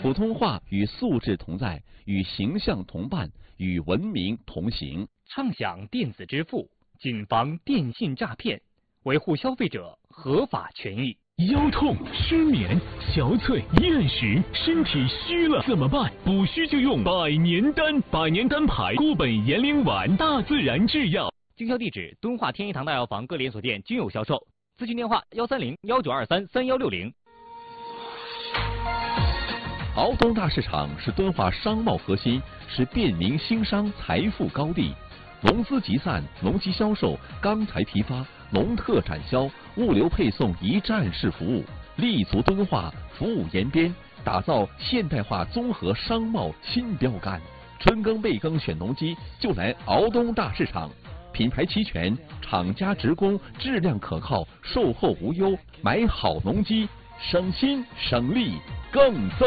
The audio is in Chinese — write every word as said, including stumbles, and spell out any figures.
普通话与素质同在，与形象同伴，与文明同行。 畅享电子支付，谨防电信诈骗，维护消费者合法权益。 腰痛、失眠、小腿、厌食，身体虚了怎么办？补虚就用百年丹，百年丹牌固本延龄丸，大自然制药。 经销地址：敦化天一堂大药房各连锁店均有销售。咨询电话：幺三零幺九二三三幺六零。 敖东大市场是敦化商贸核心，是便民兴商财富高地。农资集散、农机销售、钢材批发、农特展销、物流配送一站式服务，立足敦化，服务延边，打造现代化综合商贸新标杆。春耕备耕选农机，就来敖东大市场。品牌齐全，厂家直供，质量可靠，售后无忧，买好农机，省心省力更增。